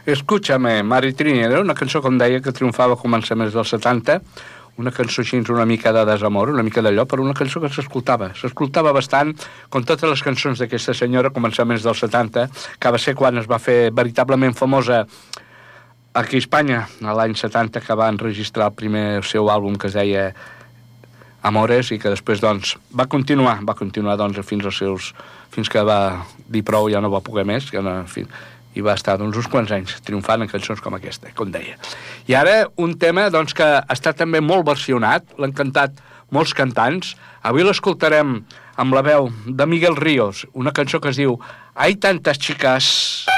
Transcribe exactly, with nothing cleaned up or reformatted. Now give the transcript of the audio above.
Escúchame, Mari Trini, era una cançó, com deia, que triomfava a començaments dels setanta, una cançó així una mica de desamor, una mica d'allò, però una cançó que s'escoltava. S'escoltava bastant, com totes les cançons d'aquesta senyora, a començaments dels setanta, que va ser quan es va fer veritablement famosa aquí a Espanya, a l'any setanta, que va enregistrar el primer seu àlbum que es deia Amores, i que després, doncs, va continuar, va continuar, doncs, fins als seus... fins que va dir prou, ja no va poder més, que no, en fi, i va estar, doncs, uns quants anys triomfant en cançons com aquesta, com deia. I ara, un tema, doncs, que està també molt versionat, l'han cantat molts cantants. Avui l'escoltarem amb la veu de Miguel Ríos, una cançó que es diu Hay tantas chicas...